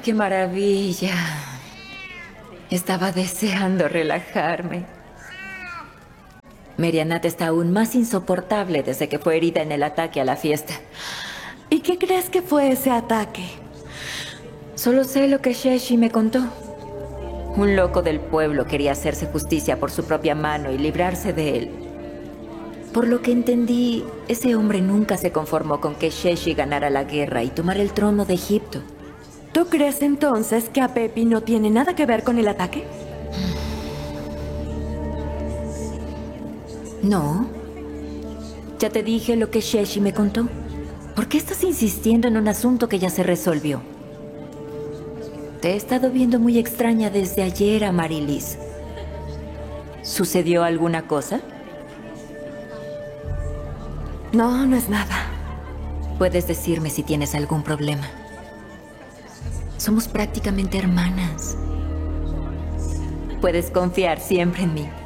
qué maravilla. Estaba deseando relajarme. Merianat está aún más insoportable desde que fue herida en el ataque a la fiesta. ¿Y qué crees que fue ese ataque? Solo sé lo que Sheshi me contó. Un loco del pueblo quería hacerse justicia por su propia mano y librarse de él. Por lo que entendí, ese hombre nunca se conformó con que Sheshi ganara la guerra y tomara el trono de Egipto. ¿Tú crees entonces que Apepi no tiene nada que ver con el ataque? No. Ya te dije lo que Sheshi me contó. ¿Por qué estás insistiendo en un asunto que ya se resolvió? Te he estado viendo muy extraña desde ayer, Amaryllis. ¿Sucedió alguna cosa? No, no es nada. Puedes decirme si tienes algún problema. Somos prácticamente hermanas. Puedes confiar siempre en mí.